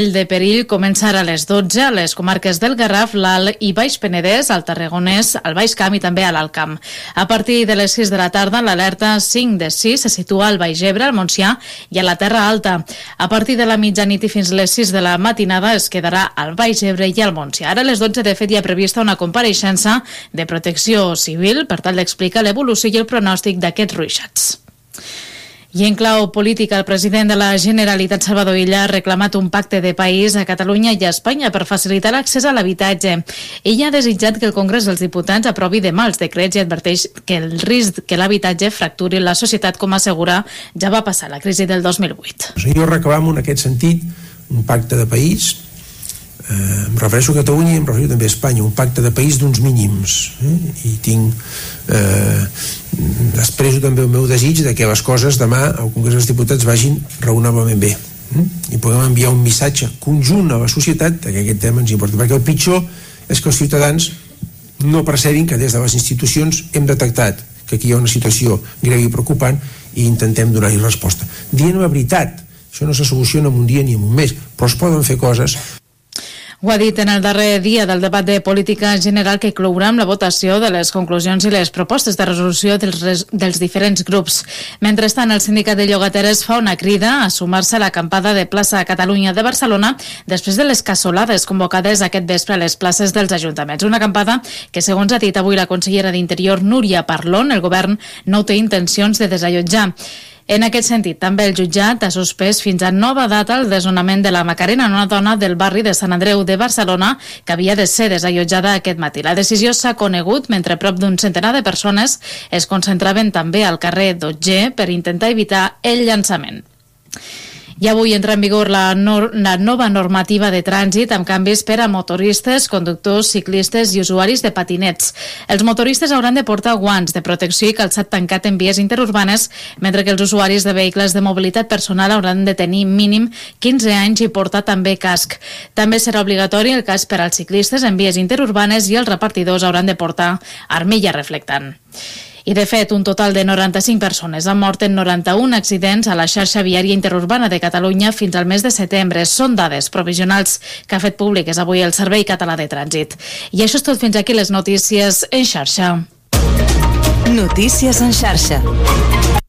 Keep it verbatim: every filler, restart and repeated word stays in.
El de perill començarà a les dotze a les comarques del Garraf, l'Alt i Baix Penedès, al Tarragonès, al Baix Camp i també a l'Alt Camp. A partir de les sis de la tarda, l'alerta cinc de sis se situa al Baix Ebre, al Montsià i a la Terra Alta. A partir de la mitjanit i fins les sis de la matinada es quedarà al Baix Ebre i al Montsià. Ara a les dotze, de fet, hi ha prevista una compareixença de Protecció Civil per tal d'explicar l'evolució i el pronòstic d'aquests ruixats. I en clau política, el president de la Generalitat, Salvador Illa, ha reclamat un pacte de país a Catalunya i a Espanya per facilitar l'accés a l'habitatge. Ell ha desitjat que el Congrés dels Diputats aprovi demà els decrets i adverteix que el risc que l'habitatge fracturi la societat, com assegura, ja va passar la crisi del dos mil vuit. Jo reclamo en aquest sentit un pacte de país, eh, em refereixo a Catalunya i em refereixo també a Espanya, un pacte de país d'uns mínims, eh? I tinc eh, expresso també el meu desig de que les coses demà al Congrés dels Diputats vagin raonablement bé, eh? I puguem enviar un missatge conjunt a la societat que aquest tema ens importa, perquè el pitjor és que els ciutadans no percebin que des de les institucions hem detectat que aquí hi ha una situació greu i preocupant i intentem donar-hi resposta. Dient la veritat, això no se soluciona en un dia ni en un mes, però es poden fer coses. Ho ha dit en el darrer dia del debat de política general que clourà amb la votació de les conclusions i les propostes de resolució dels, res, dels diferents grups. Mentrestant, el sindicat de llogateres fa una crida a sumar-se a l'acampada de plaça Catalunya de Barcelona després de les cassolades convocades aquest vespre a les places dels ajuntaments. Una acampada que, segons ha dit avui la consellera d'Interior, Núria Parlon, el govern no té intencions de desallotjar. En aquest sentit, també el jutjat ha suspès fins a nova data el desnonament de la Macarena, una dona del barri de Sant Andreu de Barcelona que havia de ser desallotjada aquest matí. La decisió s'ha conegut mentre prop d'un centenar de persones es concentraven també al carrer Dotger per intentar evitar el llançament. I avui entra en vigor la, nor la nova normativa de trànsit amb canvis per a motoristes, conductors, ciclistes i usuaris de patinets. Els motoristes hauran de portar guants de protecció i calçat tancat en vies interurbanes, mentre que els usuaris de vehicles de mobilitat personal hauran de tenir mínim quinze anys i portar també casc. També serà obligatori el casc per als ciclistes en vies interurbanes i els repartidors hauran de portar armilla reflectant. I, de fet, un total de noranta-cinc persones han mort en noranta-un accidents a la xarxa viària interurbana de Catalunya fins al mes de setembre. Són dades provisionals que ha fet públiques avui el Servei Català de Trànsit. I això és tot, fins aquí les notícies en xarxa. Notícies en xarxa.